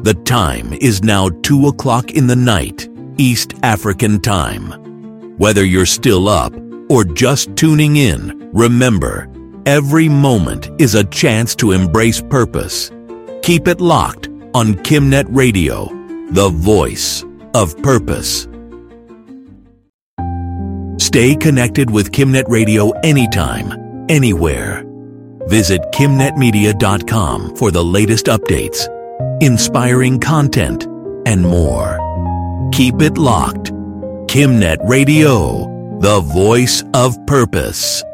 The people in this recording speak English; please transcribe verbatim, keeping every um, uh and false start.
The time is now two o'clock in the night, East African Time. Whether you're still up or just tuning in, remember, every moment is a chance to embrace purpose. Keep it locked on KimNet Radio, the voice of purpose. Stay connected with KimNet Radio anytime, anywhere. Visit kim net media dot com for the latest updates, inspiring content, and more. Keep it locked. KimNet Radio, the voice of purpose.